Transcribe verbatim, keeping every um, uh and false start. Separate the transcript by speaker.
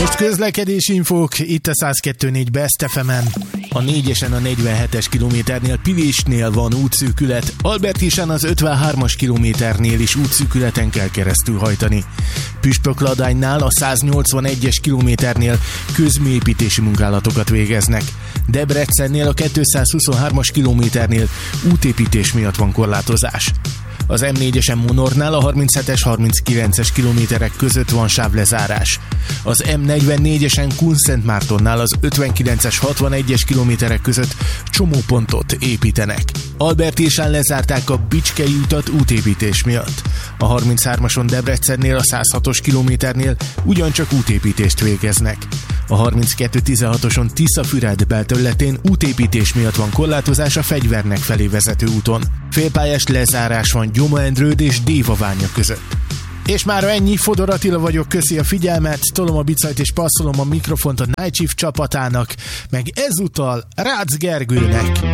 Speaker 1: Most közlekedési infók itt a száz kettő négy Best ef emen. A négyesen a negyvenhetes kilométernél Pilésnél van útszűkület, Albertisán az ötvenhármas kilométernél is útszűkületen kell keresztül hajtani. Püspökladánynál a száznyolcvanegyes kilométernél közműépítési munkálatokat végeznek. Debrecennél a kétszázhuszonhármas kilométernél útépítés miatt van korlátozás. Az em négyesen Monornál a harminchetes harminckilences kilométerek között van sávlezárás. Az em negyvennégyesen Kunszentmártonnál az ötvenkilences hatvanegyes kilométerek között csomópontot építenek. Albertisán lezárták a Bicskei utat útépítés miatt. A harminchármason Debrecennél a száz hatos kilométernél ugyancsak útépítést végeznek. A harminckettő tizenhatoson Tiszafüred belterületén útépítés miatt van korlátozás a Fegyvernek felé vezető úton. Félpályás lezárás van Gyoma-Endrőd és Dévaványa között. És már ennyi, Fodor Attila vagyok, köszi a figyelmet, tolom a bicajt és passzolom a mikrofont a Night Shift csapatának, meg ezúttal Rácz Gergőnek.